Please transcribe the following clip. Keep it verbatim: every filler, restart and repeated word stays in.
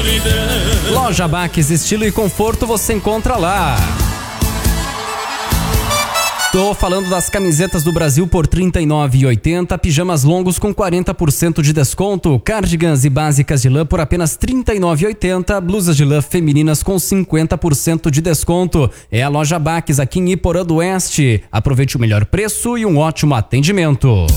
solidão. Loja Baques, estilo e conforto você encontra lá. Tô falando das camisetas do Brasil por trinta e nove reais e oitenta centavos, pijamas longos com quarenta por cento de desconto, cardigans e básicas de lã por apenas trinta e nove reais e oitenta centavos, blusas de lã femininas com cinquenta por cento de desconto. É a Loja Baques aqui em Iporã do Oeste. Aproveite o melhor preço e um ótimo atendimento.